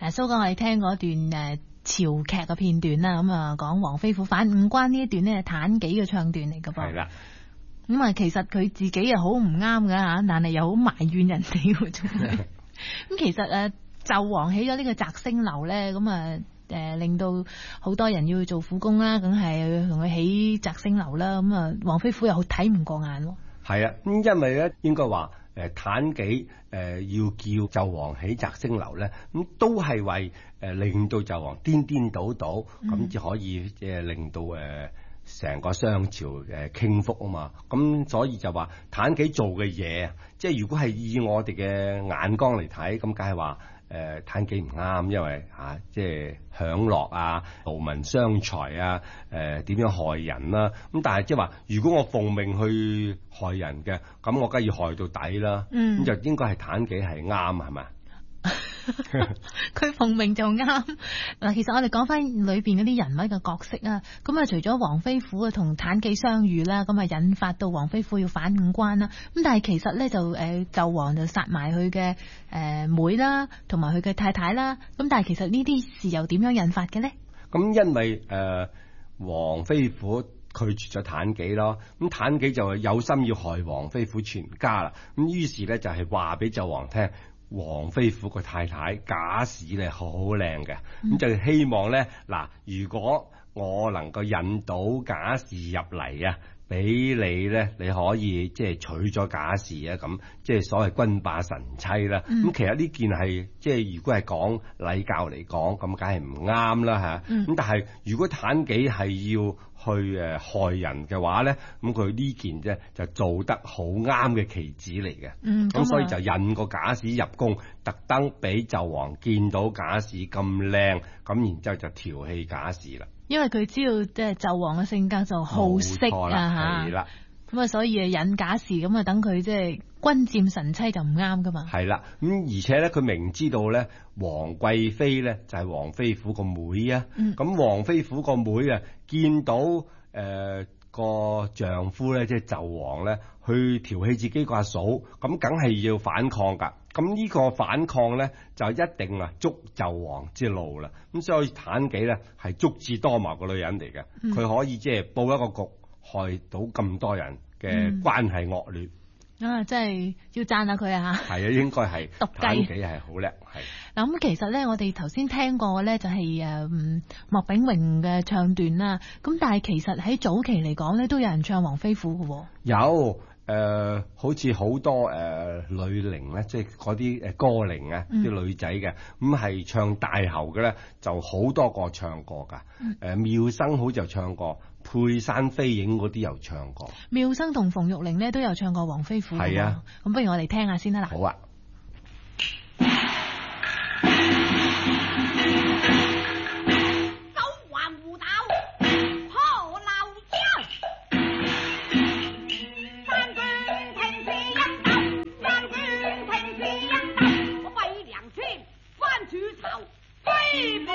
蘇哥，我哋聽嗰段潮劇嘅片段啦，咁啊講黃飛虎反五關呢一段呢，係妲己嘅唱段嚟噶噃。 係啦。 咁啊，其實佢自己又好唔啱㗎嚇，但係又好埋怨人哋喎，仲係。咁其實紂王起咗呢個摘星樓咧，咁啊令到好多人要去做苦工啦，梗係同佢起摘星樓啦。咁啊，黃飛虎又好睇唔過眼喎。 係啊，咁因為咧應該話妲己要叫紂王起摘星樓咧，咁都係為令到紂王顛顛倒倒，咁至可以令到成個商朝傾覆啊嘛。咁所以就話妲己做嘅嘢，即係如果係以我哋嘅眼光嚟睇，咁梗係話妲己唔啱，因為即係享樂啊、勞民傷財啊、點樣害人啦。咁但係即係話，如果我奉命去害人嘅，咁我梗係要害到底啦。咁就應該係妲己係啱，係咪？ 佢奉命就啱嗱。其實我哋講翻裏邊嗰啲人物嘅角色啊，咁啊除咗黃飛虎啊同妲己相遇啦，咁啊引發到黃飛虎要反五關啦。咁但係其實咧就紂王就殺埋佢嘅妹啦，同埋佢嘅太太啦。咁但係其實呢啲事又點樣引發嘅咧？ 咁因為黃飛虎拒絕咗妲己咯，咁妲己就有心要害黃飛虎全家啦。咁於是咧就係話俾紂王聽，黃飛虎個太太賈氏咧好靚嘅，咁就希望咧嗱，如果我能夠引到賈氏入嚟啊，俾你咧，你可以即係娶咗賈氏啊，咁即係所謂君霸神妻啦。咁其實呢件係即係如果係講禮教嚟講，咁梗係唔啱啦嚇。咁但係如果妲己係要去害人嘅話咧，咁佢呢件啫就做得好啱嘅棋子嚟嘅。咁所以就引個賈氏入宮，特登俾紂王見到賈氏咁靚，咁然之後就調戲賈氏啦。 因為佢知道即係紂王嘅性格就好色啊嚇，咁啊所以引賈氏，咁啊等佢即係君佔神妻就唔啱噶嘛。 係啦，咁而且咧佢明知道咧皇貴妃咧就係黃飛虎個妹啊，咁黃飛虎個妹啊見到個丈夫咧即係紂王咧去調戲自己個阿嫂，咁梗係要反抗噶。咁呢個反抗咧就一定捉紂王之路啦。咁所以妲己咧係足智多謀個女人嚟嘅，佢可以即係佈一個局，害到咁多人嘅關係惡劣。 真係要讚下佢啊嚇！ 係啊，應該係妲己係好叻。係嗱，咁其實咧，我哋頭先聽過嘅咧就係莫炳榮嘅唱段啦。咁但係其實喺早期嚟講咧，都有人唱黃飛虎嘅喎。 有好似好多女伶咧，即係嗰啲歌伶啊，啲女仔嘅，咁係唱大喉嘅咧，就好多個唱過㗎。妙生好似又唱過，佩珊飛影嗰啲又唱過。 妙生同馮玉玲咧都有唱過黃飛虎。係啊，咁不如我哋聽下先啦。 好啊。 飞